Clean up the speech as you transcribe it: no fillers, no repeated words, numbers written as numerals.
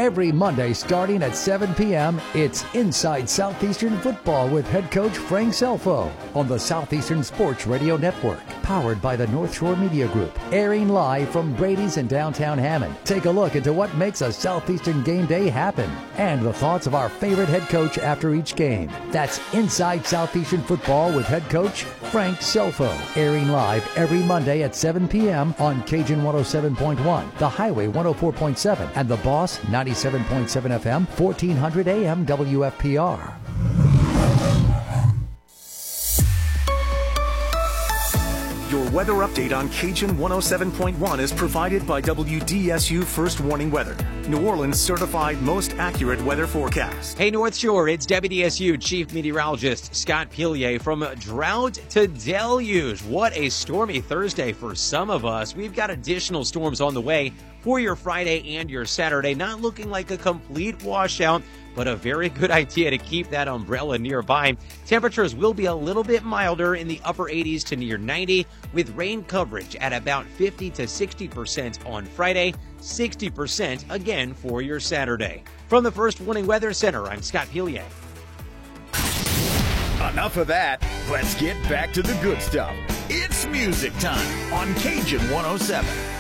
Every Monday starting at 7 p.m., it's Inside Southeastern Football with head coach Frank Selfo on the Southeastern Sports Radio Network, powered by the North Shore Media Group, airing live from Brady's in downtown Hammond. Take a look into what makes a Southeastern game day happen and the thoughts of our favorite head coach after each game. That's Inside Southeastern Football with head coach Frank Selfo, airing live every Monday at 7 p.m. on Cajun 107.1, The Highway 104.7, and The Boss 97.7 FM, 1400 AM WFPR. Your weather update on Cajun 107.1 is provided by WDSU First Warning Weather, New Orleans certified most accurate weather forecast. Hey North Shore, it's WDSU Chief Meteorologist Scott Pilier. From drought to deluge. What a stormy Thursday for some of us. We've got additional storms on the way for your Friday and your Saturday. Not looking like a complete washout, but a very good idea to keep that umbrella nearby. Temperatures will be a little bit milder in the upper 80s to near 90, with rain coverage at about 50 to 60% on Friday, 60% again for your Saturday. From the First Warning Weather Center, I'm Scott Pilier. Enough of that. Let's get back to the good stuff. It's music time on Cajun 107.